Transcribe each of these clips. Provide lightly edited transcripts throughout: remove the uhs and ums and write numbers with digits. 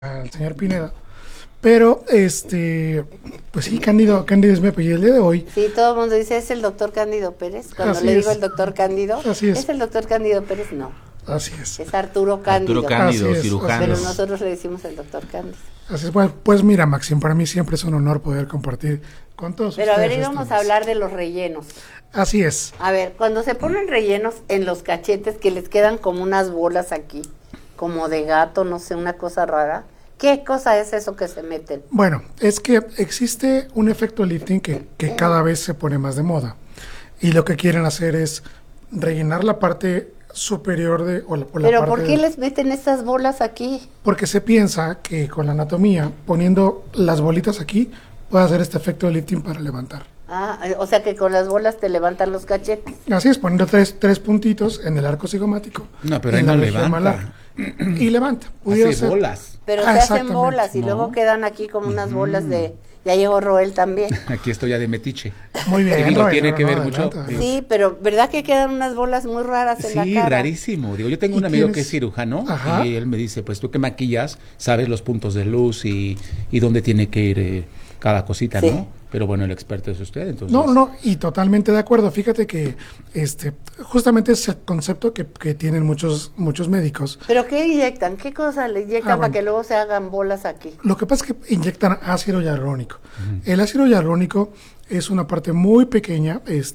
al señor Pineda. Pero, pues sí, Cándido es mi apellido el día de hoy. Sí, todo el mundo dice, es el doctor Cándido Pérez. Cuando Así le digo es. el doctor Cándido, Así es. el doctor Cándido Pérez, no. Así es. Es Arturo Cándido. Arturo Cándido, Así es, cirujano. Pero nosotros le decimos el doctor Cándido. Así es. Pues mira, Maxim, para mí siempre es un honor poder compartir con todos Pero a ver, ustedes. íbamos a hablar de los rellenos. Así es. A ver, cuando se ponen rellenos en los cachetes que les quedan como unas bolas aquí, como de gato, no sé, una cosa rara. ¿Qué cosa es eso que se meten? Bueno, es que existe un efecto lifting que cada vez se pone más de moda. Y lo que quieren hacer es rellenar la parte superior o la Pero parte ¿por qué les meten estas bolas aquí? Porque se piensa que con la anatomía, poniendo las bolitas aquí, puede hacer este efecto de lifting para levantar. Ah, o sea que con las bolas te levantan los cachetes. Así es, poniendo tres puntitos en el arco cigomático. No, pero en ahí la no región levanta. malar. Y levanta. Pudiera Hace ser. bolas. Pero Ah, se hacen exactamente. bolas y No. luego quedan aquí como unas bolas de... Ya llegó Roel también. Aquí estoy ya de metiche. Muy bien. Y digo, Roel, tiene no, que no, ver adelante, mucho. adelante. Sí, pero ¿verdad que quedan unas bolas muy raras en la Sí, cara? rarísimo. Digo, yo tengo ¿Y un amigo tienes? que es cirujano Ajá. y él me dice, pues tú que maquillas, sabes los puntos de luz y dónde tiene que ir cada cosita, Sí. ¿no? Pero bueno, el experto es usted, entonces. No, y totalmente de acuerdo. Fíjate que justamente es el concepto que tienen muchos médicos. ¿Pero qué inyectan? ¿Qué cosa le inyectan para bueno. que luego se hagan bolas aquí? Lo que pasa es que inyectan ácido hialurónico. El ácido hialurónico es una parte muy pequeña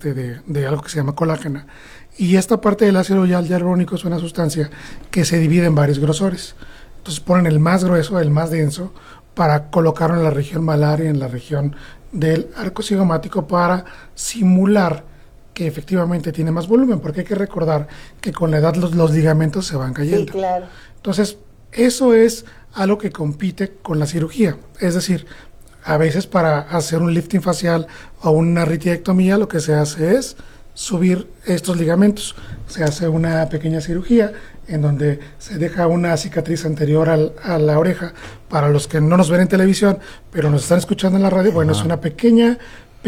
de algo que se llama colágena. Y esta parte del ácido hialurónico es una sustancia que se divide en varios grosores. Entonces ponen el más grueso, el más denso, para colocarlo en la región malar y en la región del arco cigomático para simular que efectivamente tiene más volumen, porque hay que recordar que con la edad los ligamentos se van Sí, cayendo. claro. Entonces, eso es algo que compite con la cirugía. Es decir, a veces para hacer un lifting facial o una retiectomía, lo que se hace es subir estos ligamentos. Se hace una pequeña cirugía en donde se deja una cicatriz anterior a la oreja. Para los que no nos ven en televisión, pero nos están escuchando en la radio, bueno, es una pequeña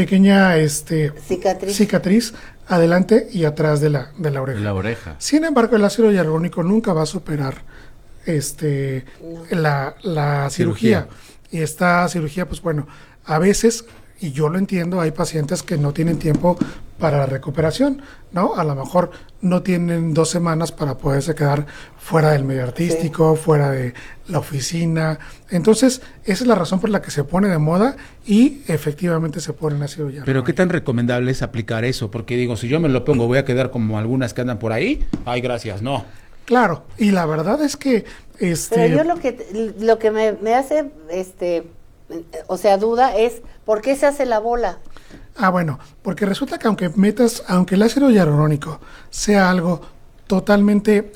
cicatriz adelante y atrás de la oreja. La oreja. Sin embargo, el ácido hialurónico nunca va a superar la cirugía. Y esta cirugía, pues bueno, a veces, y yo lo entiendo, hay pacientes que no tienen tiempo para la recuperación, ¿no? A lo mejor no tienen 2 semanas para poderse quedar fuera del medio artístico, fuera de la oficina. Entonces, esa es la razón por la que se pone de moda y efectivamente se pone en ácido hialurónico. Pero ¿qué tan recomendable es aplicar eso? Porque digo, si yo me lo pongo, voy a quedar como algunas que andan por ahí. Ay, gracias, no. Claro, y la verdad es que Pero yo lo que me hace, o sea, duda es, ¿por qué se hace la bola? Bueno, porque resulta que aunque el ácido hialurónico sea algo totalmente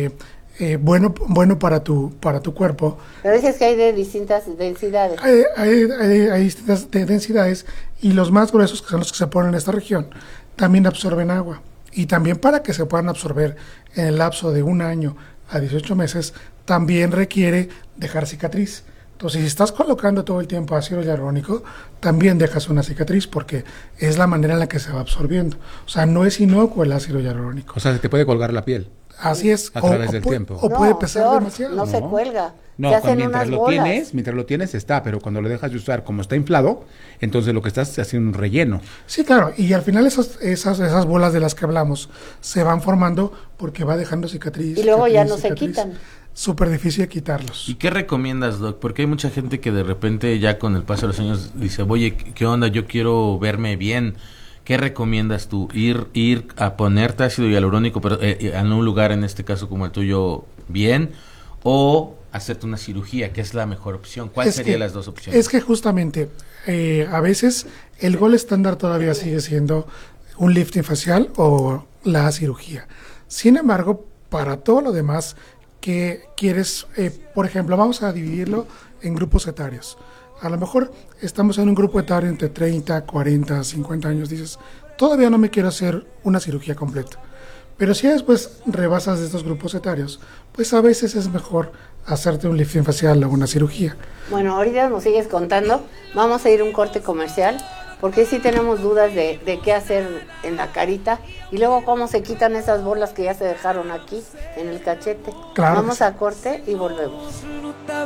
bueno para tu cuerpo, Pero dices que hay de distintas densidades. hay distintas densidades y los más gruesos, que son los que se ponen en esta región, también absorben agua. Y también para que se puedan absorber en el lapso de 1 año a 18 meses, también requiere dejar cicatriz. Entonces, si estás colocando todo el tiempo ácido hialurónico, también dejas una cicatriz porque es la manera en la que se va absorbiendo. O sea, no es inocuo el ácido hialurónico. O sea, se te puede colgar la piel. Así es. A través del tiempo. O puede pesar peor, demasiado. No se cuelga. No, se hacen mientras unas lo bolas. tienes está, pero cuando lo dejas de usar, como está inflado, entonces lo que estás es haciendo un relleno. Sí, claro. Y al final esas bolas de las que hablamos se van formando porque va dejando cicatriz. Y luego ya cicatriz, no se cicatriz. quitan. Súper difícil de quitarlos. ¿Y qué recomiendas, Doc? Porque hay mucha gente que de repente ya con el paso de los años dice, oye, ¿qué onda? Yo quiero verme bien. ¿Qué recomiendas tú? Ir a ponerte ácido hialurónico, pero en un lugar, en este caso como el tuyo, bien, o hacerte una cirugía, que es la mejor opción. ¿Cuáles serían las dos opciones? Es que justamente a veces el gol estándar todavía sigue siendo un lifting facial o la cirugía. Sin embargo, para todo lo demás que quieres, por ejemplo, vamos a dividirlo en grupos etarios. A lo mejor estamos en un grupo etario entre 30, 40, 50 años, dices, todavía no me quiero hacer una cirugía completa. Pero si después rebasas de estos grupos etarios, pues a veces es mejor hacerte un lifting facial o una cirugía. Bueno, ahorita nos sigues contando. Vamos a ir a un corte comercial, porque sí tenemos dudas de qué hacer en la carita. Y luego cómo se quitan esas bolas que ya se dejaron aquí, en el cachete. Claro que Vamos sí. a corte y volvemos. Ruta